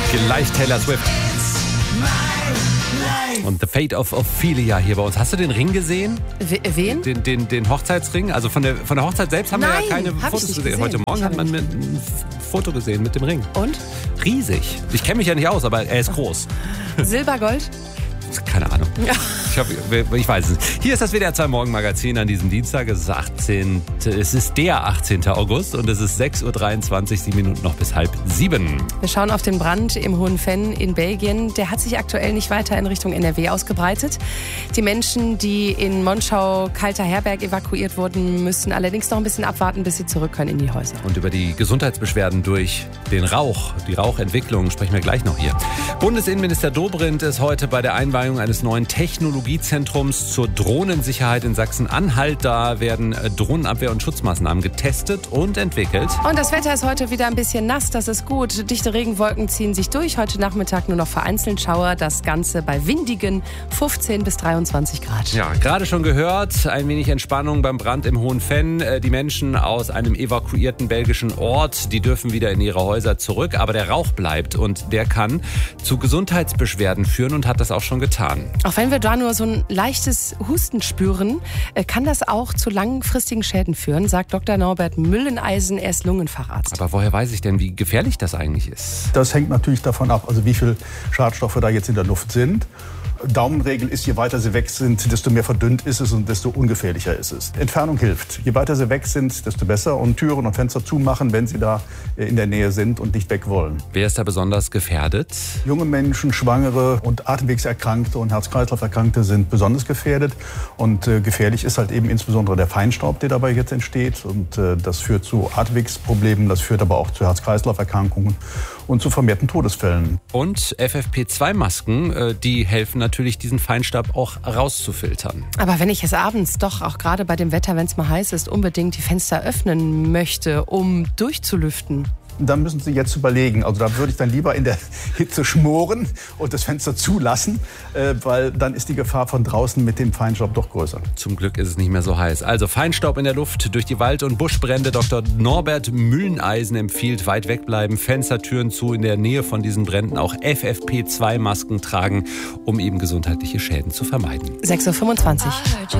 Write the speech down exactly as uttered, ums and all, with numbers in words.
Gleich Taylor Swift. Und The Fate of Ophelia hier bei uns. Hast du den Ring gesehen? We- wen? Den, den, den Hochzeitsring? Also von der, von der Hochzeit selbst haben Nein, wir ja keine hab Fotos ich nicht gesehen. gesehen. Heute Morgen Ich hat man habe ein Foto gesehen mit dem Ring. Und? Riesig. Ich kenne mich ja nicht aus, aber er ist groß. Silber, Gold? Keine Ahnung. Ja. Ich, hoffe, ich weiß es nicht. Hier ist das W D R zwei Morgenmagazin an diesem Dienstag. Es ist, achtzehnten Es ist der achtzehnten August und es ist sechs Uhr dreiundzwanzig, sieben Minuten noch bis halb sieben. Wir schauen auf den Brand im Hohen Venn in Belgien. Der hat sich aktuell nicht weiter in Richtung N R W ausgebreitet. Die Menschen, die in Monschau-Kalter-Herberg evakuiert wurden, müssen allerdings noch ein bisschen abwarten, bis sie zurück können in die Häuser. Und über die Gesundheitsbeschwerden durch den Rauch, die Rauchentwicklung, sprechen wir gleich noch hier. Bundesinnenminister Dobrindt ist heute bei der Einweihung eines neuen Technologiezentrums zur Drohnensicherheit in Sachsen-Anhalt. Da werden Drohnenabwehr- und Schutzmaßnahmen getestet und entwickelt. Und das Wetter ist heute wieder ein bisschen nass, das ist gut. Dichte Regenwolken ziehen sich durch. Heute Nachmittag nur noch vereinzelt Schauer. Das Ganze bei windigen fünfzehn bis dreiundzwanzig Grad. Ja, gerade schon gehört, ein wenig Entspannung beim Brand im Hohen Venn. Die Menschen aus einem evakuierten belgischen Ort, die dürfen wieder in ihre Häuser zurück. Aber der Rauch bleibt und der kann zu Gesundheitsbeschwerden führen und hat das auch schon getan. Auch wenn wir da nur so ein leichtes Husten spüren, kann das auch zu langfristigen Schäden führen, sagt Doktor Norbert Mülleneisen, er ist Lungenfacharzt. Aber woher weiß ich denn, wie gefährlich das eigentlich ist? Das hängt natürlich davon ab, also wie viel Schadstoffe da jetzt in der Luft sind. Daumenregel ist, je weiter sie weg sind, desto mehr verdünnt ist es und desto ungefährlicher ist es. Entfernung hilft. Je weiter sie weg sind, desto besser. Und Türen und Fenster zumachen, wenn sie da in der Nähe sind und nicht weg wollen. Wer ist da besonders gefährdet? Junge Menschen, Schwangere und Atemwegserkrankte und Herz-Kreislauf-Erkrankte sind besonders gefährdet. Und äh, gefährlich ist halt eben insbesondere der Feinstaub, der dabei jetzt entsteht. Und äh, das führt zu Atemwegsproblemen, das führt aber auch zu Herz-Kreislauf-Erkrankungen und zu vermehrten Todesfällen. Und F F P zwei Masken, äh, die helfen natürlich, diesen Feinstaub auch rauszufiltern. Aber wenn ich es abends doch, auch gerade bei dem Wetter, wenn es mal heiß ist, unbedingt die Fenster öffnen möchte, um durchzulüften. Dann müssen Sie jetzt überlegen. Also da würde ich dann lieber in der Hitze schmoren und das Fenster zulassen, äh, weil dann ist die Gefahr von draußen mit dem Feinstaub doch größer. Zum Glück ist es nicht mehr so heiß. Also Feinstaub in der Luft durch die Wald- und Buschbrände. Doktor Norbert Mülleneisen empfiehlt weit wegbleiben, Fenstertüren zu, in der Nähe von diesen Bränden auch F F P zwei Masken tragen, um eben gesundheitliche Schäden zu vermeiden. sechs Uhr fünfundzwanzig.